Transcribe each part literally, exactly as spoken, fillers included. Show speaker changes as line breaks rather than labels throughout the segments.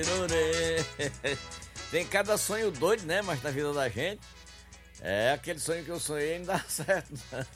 Tem cada sonho doido, né? Mas na vida da gente, é aquele sonho que eu sonhei não dá certo.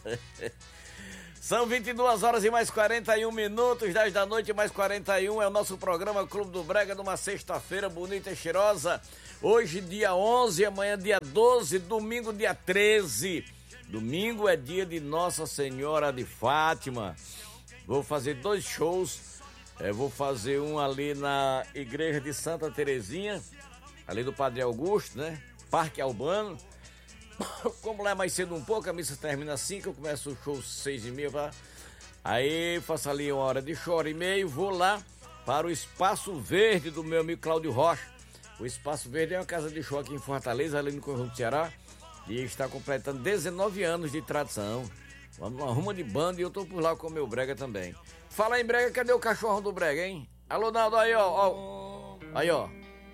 São vinte e duas horas e mais quarenta e um minutos, dez da noite mais quarenta e um, é o nosso programa Clube do Brega, numa sexta-feira bonita e cheirosa. Hoje dia onze, amanhã dia doze, domingo dia treze. Domingo é dia de Nossa Senhora de Fátima. Vou fazer dois shows. É, vou fazer um ali na igreja de Santa Terezinha, ali do Padre Augusto, né? Parque Albano. Como lá é mais cedo um pouco, a missa termina às cinco, eu começo o show às seis e meia. Pra... Aí faço ali uma hora de show, hora e meia, vou lá para o Espaço Verde do meu amigo Cláudio Rocha. O Espaço Verde é uma casa de show aqui em Fortaleza, ali no Conjunto do Ceará, e está completando dezenove anos de tradição. Vamos uma ruma de banda e eu tô por lá com o meu Brega também. Fala em Brega, cadê o cachorrão do Brega, hein? Alô, Naldo, aí, ó, ó. Aí, ó.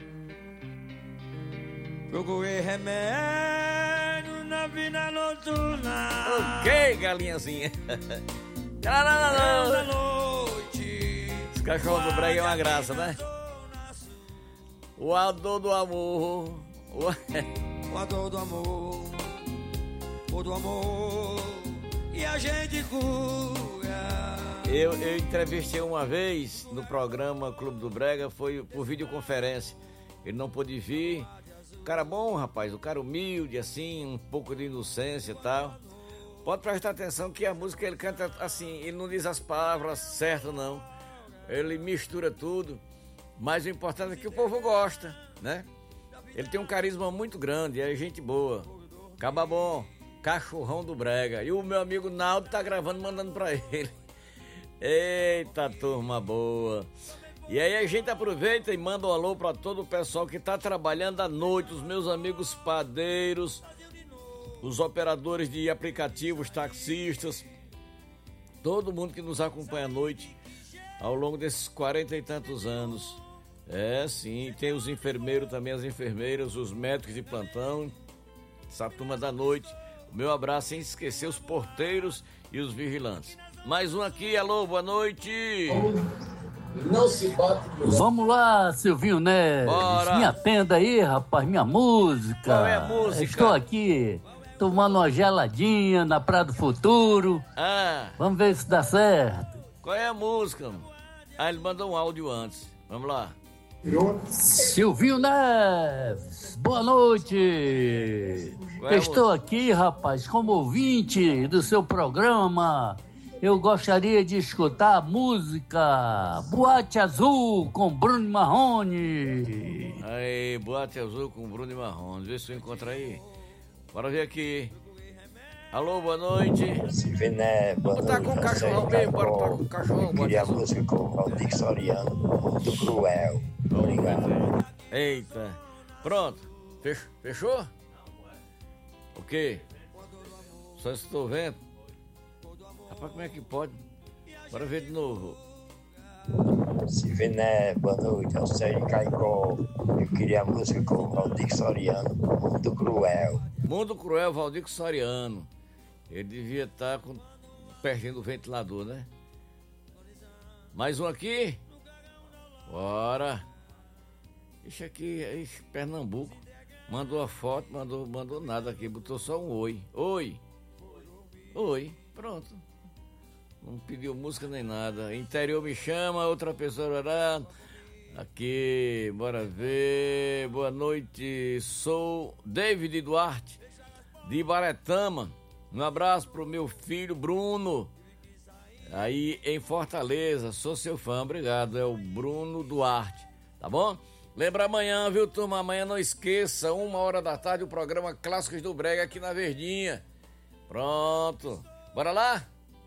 Procurei remédio na vida noturna.
Ok, galinhazinha. Não, não, não,
da noite.
Esse cachorro do Brega é uma graça, né? O ador do amor.
O ador do amor. O do amor. E a gente cura.
Eu, eu entrevistei uma vez no programa Clube do Brega, foi por videoconferência. Ele não pôde vir. O cara bom, rapaz, o cara humilde, assim, um pouco de inocência e tal. Pode prestar atenção que a música ele canta assim, ele não diz as palavras certas, não. Ele mistura tudo. Mas o importante é que o povo gosta, né? Ele tem um carisma muito grande, é gente boa. Caba bom, cachorrão do Brega. E o meu amigo Naldo tá gravando, mandando pra ele. Eita, turma boa. E aí a gente aproveita e manda um alô para todo o pessoal que tá trabalhando à noite, os meus amigos padeiros, os operadores de aplicativos, taxistas, todo mundo que nos acompanha à noite ao longo desses quarenta e tantos anos. É, sim, tem os enfermeiros também, as enfermeiras, os médicos de plantão, essa turma da noite. O meu abraço sem esquecer os porteiros e os vigilantes. Mais um aqui, alô, boa noite.
Não se bate.
Vamos lá, Silvinho Neves.
Bora.
Me atenda aí, rapaz, minha música.
Qual é a música?
Estou aqui tomando uma geladinha na Praia do Futuro.
Ah.
Vamos ver se dá certo.
Qual é a música? Mano? Ah, ele mandou um áudio antes. Vamos lá.
Silvinho Neves, boa noite.
Qual é a
Estou
música?
aqui, rapaz, como ouvinte do seu programa. Eu gostaria de escutar a música Boate Azul com Bruno Marrone.
Aí, Boate Azul com Bruno e Marrone. Vê se eu encontro aí. Bora ver aqui. Alô, boa noite.
Silviné, boa
Tá
noite.
com o cachorrão mesmo, bora tá com o cachorrão.
Eu queria a música com o Valdir Soriano, Mundo Cruel. Obrigado.
Eita. Pronto. Fech- Fechou? O quê? Só estou vendo. Rapaz, como é que pode? Bora ver de novo.
Silviné, boa noite. Eu sei de Caicó. Eu queria a música com o Valdir Soriano, Mundo Cruel.
Mundo Cruel, Valdir Soriano. Ele devia estar com... pertinho do ventilador, né? Mais um aqui? Bora. Ixi, aqui, ixi, Pernambuco. Mandou a foto, mandou, mandou nada aqui, botou só um oi. Oi. Oi, pronto. Não pediu música nem nada. Interior me chama, outra pessoa orará. Aqui, bora ver. Boa noite, sou David Duarte, de Ibaretama. Um abraço pro meu filho Bruno, aí em Fortaleza. Sou seu fã, obrigado. É o Bruno Duarte, tá bom? Lembra amanhã, viu, turma? Amanhã não esqueça, uma hora da tarde, o programa Clássicos do Brega aqui na Verdinha. Pronto. Bora lá?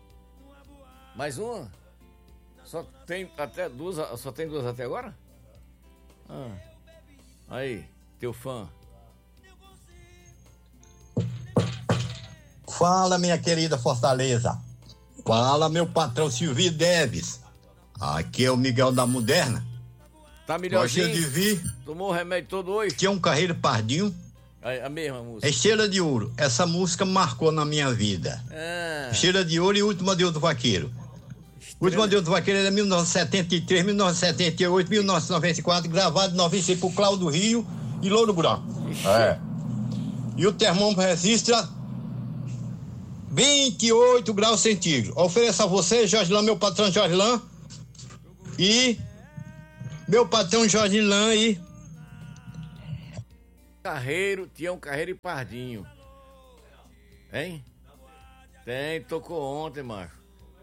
Mais uma? Só tem até duas, só tem duas até agora? Ah. Aí, teu fã.
Fala, minha querida Fortaleza. Fala, meu patrão Silvio Neves. Aqui é o Miguel da Moderna.
Tá melhorzinho?
Gostaria de vir.
Tomou o remédio todo hoje?
Que é um carreiro pardinho.
A, a mesma música.
Estrela de Ouro. Essa música marcou na minha vida.
Ah.
Estrela de Ouro e Última de Outro Vaqueiro. O Última Deus do Vaqueiro é mil novecentos e setenta e três, mil novecentos e setenta e oito, mil novecentos e noventa e quatro, gravado em noventa e seis por Cláudio Rio e Louro Branco. É. E o termômetro registra vinte e oito graus centígrados. Ofereço a você, Jorge Lã, meu patrão Jorge Lã, e meu patrão Jorge Lã e...
Carreiro, Tião Carreiro e Pardinho. Hein? Tem, tocou ontem, macho.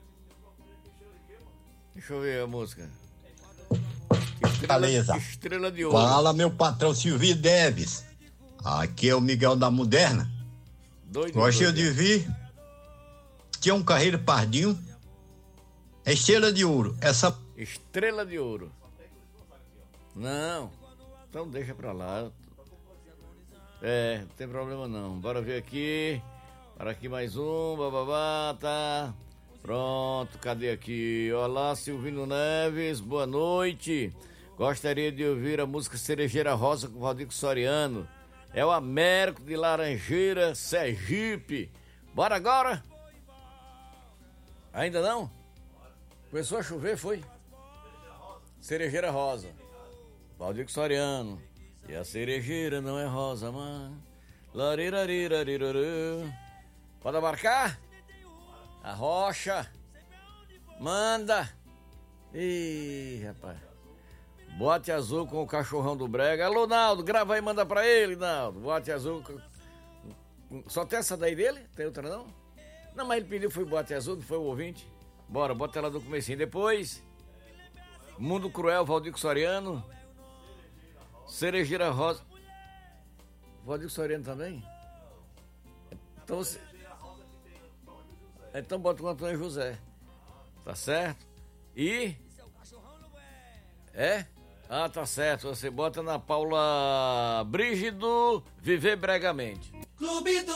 Deixa eu ver a música. Estrela,
Beleza.
Estrela de Ouro.
Fala, meu patrão Silvio Deves. Aqui é o Miguel da Moderna.
Doido,
Gostei
doido.
de vir. Tinha um Carreiro Pardinho. É Estrela de Ouro. Essa...
Estrela de Ouro. Não. Então deixa pra lá. É, não tem problema não. Bora ver aqui. Para aqui mais um. Bababá, tá. Pronto, cadê aqui? Olá, Silvino Neves, boa noite. Gostaria de ouvir a música Cerejeira Rosa com o Valdir Soriano. É o Américo de Laranjeira, Sergipe. Bora agora? Ainda não? Começou a chover, foi? Cerejeira Rosa, Valdir Soriano. E a cerejeira não é rosa, mano. Larirarirarirarã. Pode abarcar? A Rocha. Manda. Ih, rapaz. Bote azul com o cachorrão do Brega. Alô, Naldo, grava aí e manda pra ele, Naldo. Bote azul. Com... Só tem essa daí dele? Tem outra não? Não, mas ele pediu, foi bote azul, não foi o ouvinte? Bora, bota ela do comecinho. Depois, Mundo Cruel, Valdir Soriano. Cerejeira Rosa. Valdir Soriano também? Então você... Então bota o Antônio José. Tá certo? E... É? Ah, tá certo. Você bota na Paula Brígido, Viver Bregamente. Clube do